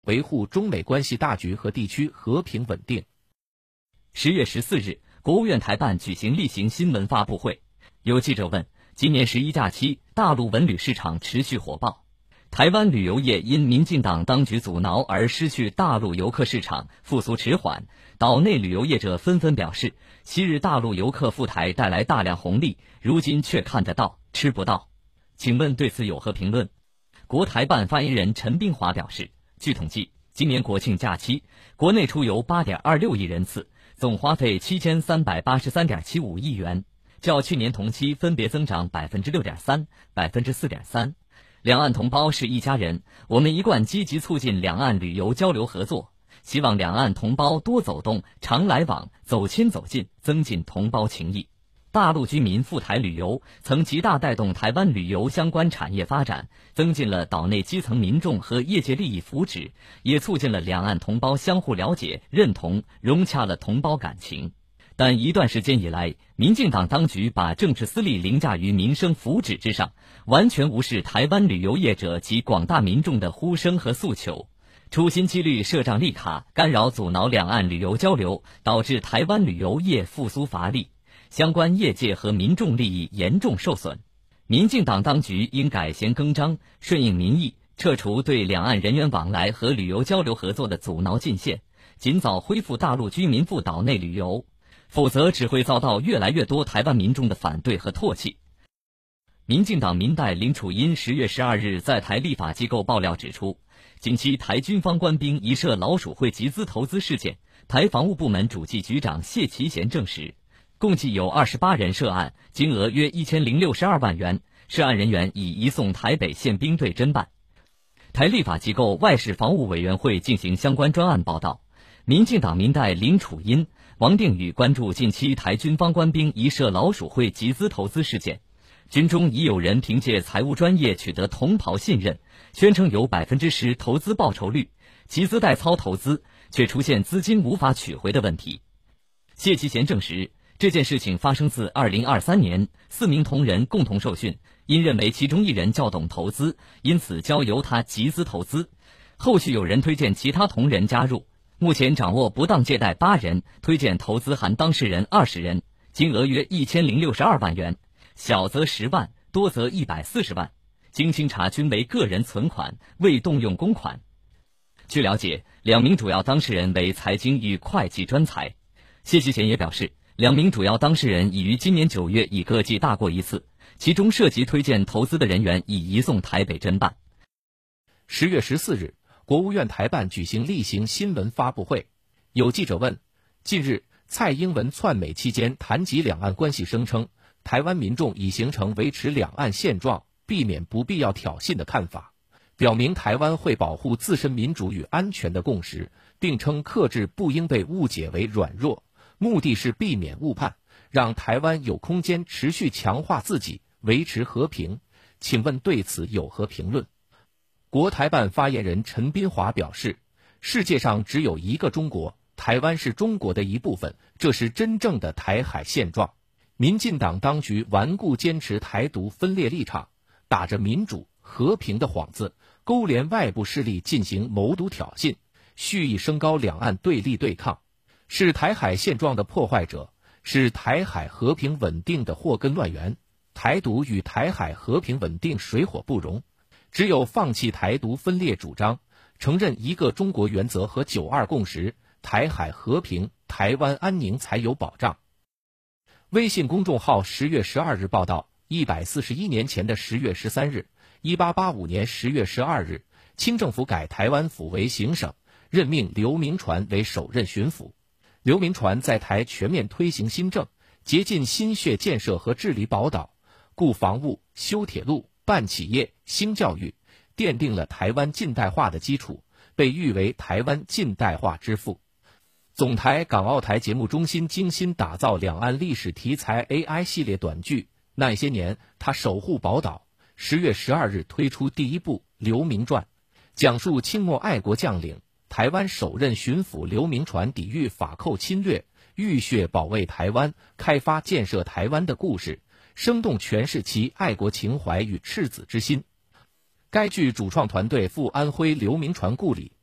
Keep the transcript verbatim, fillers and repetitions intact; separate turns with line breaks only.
维护中美关系大局和地区和平稳定。
十月十四日，国务院台办举行例行新闻发布会，有记者问，今年十一假期，大陆文旅市场持续火爆，台湾旅游业因民进党当局阻挠而失去大陆游客市场，复苏迟缓，岛内旅游业者纷纷表示，昔日大陆游客赴台带来大量红利，如今却看得到吃不到。请问对此有何评论？国台办发言人陈冰华表示，据统计，今年国庆假期，国内出游 八点二六亿人次，总花费 七千三百八十三点七五亿元，较去年同期分别增长 百分之六点三、百分之四点三。两岸同胞是一家人，我们一贯积极促进两岸旅游交流合作，希望两岸同胞多走动、常来往、走亲走近，增进同胞情谊。大陆居民赴台旅游曾极大带动台湾旅游相关产业发展，增进了岛内基层民众和业界利益福祉，也促进了两岸同胞相互了解、认同，融洽了同胞感情。但一段时间以来，民进党当局把政治私利凌驾于民生福祉之上，完全无视台湾旅游业者及广大民众的呼声和诉求，处心积虑设障立卡，干扰阻挠两岸旅游交流，导致台湾旅游业复苏乏力，相关业界和民众利益严重受损。民进党当局应改弦更张，顺应民意，撤除对两岸人员往来和旅游交流合作的阻挠禁限，尽早恢复大陆居民赴岛内旅游，否则只会遭到越来越多台湾民众的反对和唾弃。民进党民代林楚茵十月十二日在台立法机构爆料指出，近期台军方官兵疑涉老鼠会集资投资事件，台防务部门主计局长谢其贤证实，共计有二十八人涉案，金额约一千零六十二万元，涉案人员已移送台北县兵队侦办。台立法机构外事防务委员会进行相关专案报道，民进党民代林楚茵、王定宇关注近期台军方官兵疑涉老鼠会集资投资事件，军中已有人凭借财务专业取得同袍信任，宣称有 百分之十 投资报酬率，集资代操投资，却出现资金无法取回的问题。谢其贤证实，这件事情发生自二零二三年，四名同仁共同受训，因认为其中一人较懂投资，因此交由他集资投资。后续有人推荐其他同仁加入，目前掌握不当借贷八人，推荐投资含当事人二十人，金额约一千零六十二万元，小则十万，多则一百四十万。经清查均为个人存款，未动用公款。据了解，两名主要当事人为财经与会计专才。谢其贤也表示，两名主要当事人已于今年九月已各记大过一次，其中涉及推荐投资的人员已移送台北侦办。
十月十四日，国务院台办举行例行新闻发布会，有记者问，近日蔡英文竄美期间谈及两岸关系，声称台湾民众已形成维持两岸现状、避免不必要挑衅的看法，表明台湾会保护自身民主与安全的共识，并称克制不应被误解为软弱，目的是避免误判，让台湾有空间持续强化自己，维持和平。请问对此有何评论？国台办发言人陈斌华表示，世界上只有一个中国，台湾是中国的一部分，这是真正的台海现状。民进党当局顽固坚持台独分裂立场，打着民主和平的幌子，勾连外部势力进行谋独挑衅，蓄意升高两岸对立对抗，是台海现状的破坏者，是台海和平稳定的祸根乱源。台独与台海和平稳定水火不容，只有放弃台独分裂主张，承认一个中国原则和九二共识，台海和平、台湾安宁才有保障。微信公众号十月十二日报道，一百四十一年前的十月十三日，一八八五年十月十二日，清政府改台湾府为行省，任命刘铭传为首任巡抚。刘铭传在台全面推行新政，竭尽心血建设和治理宝岛，固防务、修铁路、办企业、兴教育，奠定了台湾近代化的基础，被誉为台湾近代化之父。总台港澳台节目中心精心打造两岸历史题材 A I 系列短剧，那些年他守护宝岛。十月十二日推出第一部《刘铭传》，讲述清末爱国将领、台湾首任巡抚刘铭传抵御法寇侵略，浴血保卫台湾、开发建设台湾的故事，生动诠释其爱国情怀与赤子之心。该剧主创团队赴安徽刘铭传故里